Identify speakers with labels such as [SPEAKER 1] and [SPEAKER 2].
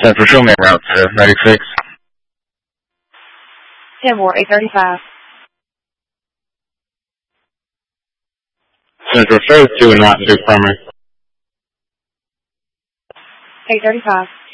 [SPEAKER 1] Central, show me route to 96.
[SPEAKER 2] 10-835.
[SPEAKER 1] Central, show 2 and not 2 primary.
[SPEAKER 2] 835.